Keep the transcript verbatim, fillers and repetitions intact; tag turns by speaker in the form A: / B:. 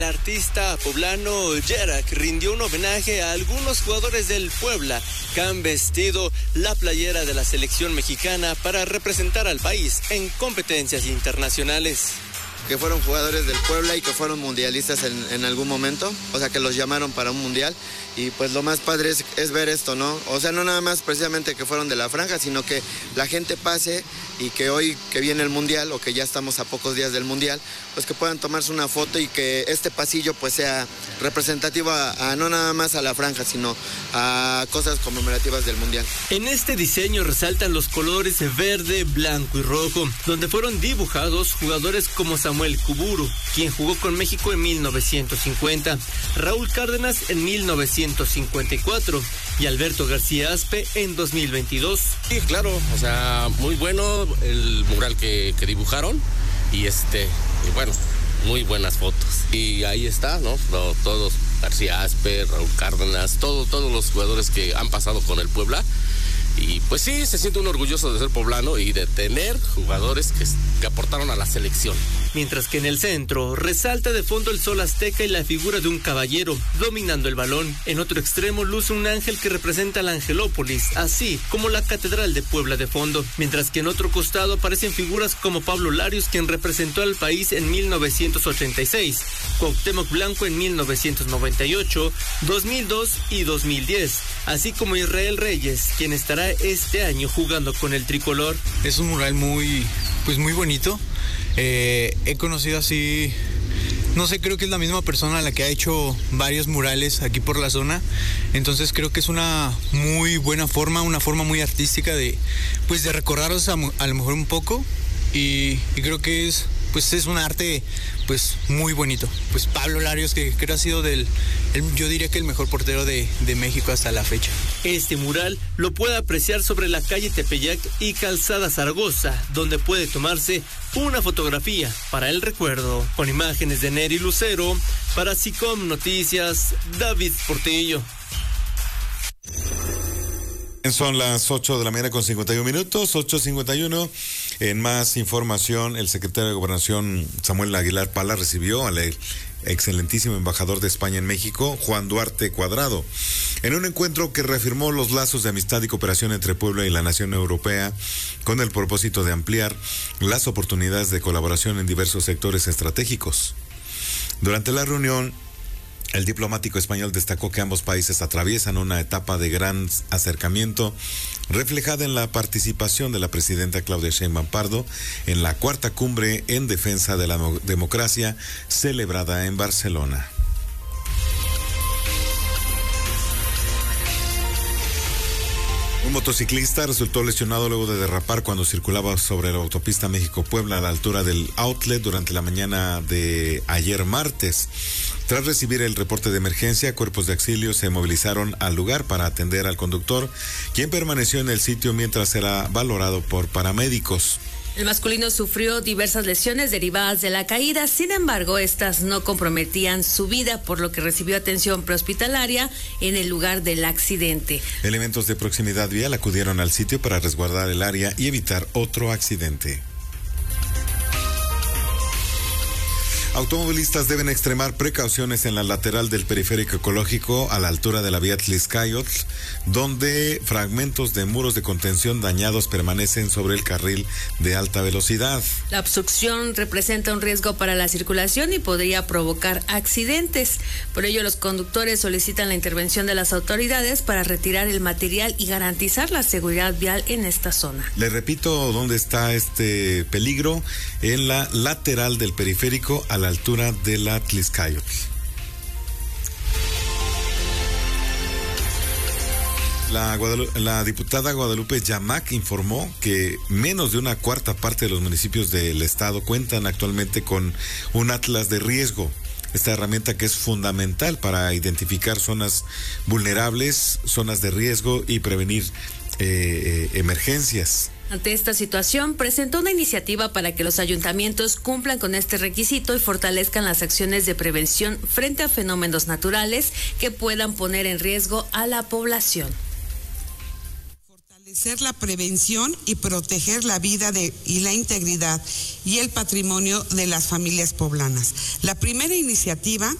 A: El artista poblano Yerak rindió un homenaje a algunos jugadores del Puebla que han vestido la playera de la selección mexicana para representar al país en competencias internacionales.
B: Que fueron jugadores del Puebla y que fueron mundialistas en, en algún momento, o sea que los llamaron para un mundial, y pues lo más padre es, es ver esto, ¿no? O sea, no nada más precisamente que fueron de la franja, sino que la gente pase y que hoy que viene el mundial, o que ya estamos a pocos días del mundial, pues que puedan tomarse una foto y que este pasillo pues sea representativo a, a no nada más a la franja, sino a cosas conmemorativas del mundial.
A: En este diseño resaltan los colores verde, blanco y rojo, donde fueron dibujados jugadores como Samuel Kuburu, quien jugó con México en mil novecientos cincuenta, Raúl Cárdenas en mil novecientos cincuenta y cuatro y Alberto García Aspe en dos mil veintidós.
C: Sí, claro, o sea, muy bueno el mural que, que dibujaron y este, y bueno, muy buenas fotos. Y ahí está, ¿no? no todos, García Aspe, Raúl Cárdenas, todo, todos los jugadores que han pasado con el Puebla. Y pues sí, se siente uno orgulloso de ser poblano y de tener jugadores que, que aportaron a la selección.
A: Mientras que en el centro resalta de fondo el sol azteca y la figura de un caballero dominando el balón. En otro extremo luce un ángel que representa la Angelópolis, así como la Catedral de Puebla de fondo. Mientras que en otro costado aparecen figuras como Pablo Larios, quien representó al país en mil novecientos ochenta y seis, Cuauhtémoc Blanco en mil novecientos noventa y ocho, dos mil dos y dos mil diez, así como Israel Reyes, quien estará este año jugando con el tricolor.
D: Es un mural muy, pues muy bonito. Eh, he conocido así, no sé, creo que es la misma persona la que ha hecho varios murales aquí por la zona, entonces creo que es una muy buena forma, una forma muy artística de, pues de recordarlos a, a lo mejor un poco y, y creo que es, pues es un arte pues muy bonito. Pues Pablo Larios, que creo ha sido del, el, yo diría que el mejor portero de, de México hasta la fecha.
A: Este mural lo puede apreciar sobre la calle Tepeyac y Calzada Zaragoza, donde puede tomarse una fotografía para el recuerdo. Con imágenes de Neri Lucero, para SICOM Noticias, David Portillo.
E: Son las ocho de la mañana con cincuenta y uno minutos, ocho cincuenta y uno. En más información, el secretario de Gobernación Samuel Aguilar Pala recibió al excelentísimo embajador de España en México, Juan Duarte Cuadrado, en un encuentro que reafirmó los lazos de amistad y cooperación entre Puebla y la nación europea, con el propósito de ampliar las oportunidades de colaboración en diversos sectores estratégicos. Durante la reunión, el diplomático español destacó que ambos países atraviesan una etapa de gran acercamiento, reflejada en la participación de la presidenta Claudia Sheinbaum Pardo en la cuarta cumbre en defensa de la democracia celebrada en Barcelona. Un motociclista resultó lesionado luego de derrapar cuando circulaba sobre la autopista México-Puebla a la altura del outlet durante la mañana de ayer martes. Tras recibir el reporte de emergencia, cuerpos de auxilio se movilizaron al lugar para atender al conductor, quien permaneció en el sitio mientras era valorado por paramédicos.
F: El masculino sufrió diversas lesiones derivadas de la caída, sin embargo, estas no comprometían su vida, por lo que recibió atención prehospitalaria en el lugar del accidente.
E: Elementos de proximidad vial acudieron al sitio para resguardar el área y evitar otro accidente. Automovilistas deben extremar precauciones en la lateral del periférico ecológico a la altura de la vía Tlixcayotl, donde fragmentos de muros de contención dañados permanecen sobre el carril de alta velocidad.
F: La obstrucción representa un riesgo para la circulación y podría provocar accidentes. Por ello, los conductores solicitan la intervención de las autoridades para retirar el material y garantizar la seguridad vial en esta zona.
E: Le repito dónde está este peligro: en la lateral del periférico a la altura de la Tlixcayotl. La, Guadalupe, la diputada Guadalupe Yamac informó que menos de una cuarta parte de los municipios del estado cuentan actualmente con un atlas de riesgo. Esta herramienta que es fundamental para identificar zonas vulnerables, zonas de riesgo y prevenir eh, eh, emergencias.
F: Ante esta situación, presentó una iniciativa para que los ayuntamientos cumplan con este requisito y fortalezcan las acciones de prevención frente a fenómenos naturales que puedan poner en riesgo a la población.
G: Fortalecer la prevención y proteger la vida de, y la integridad y el patrimonio de las familias poblanas. La primera iniciativa